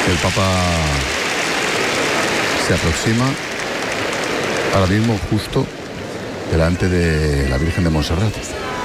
El Papa se aproxima ahora mismo justo delante de la Virgen de Montserrat.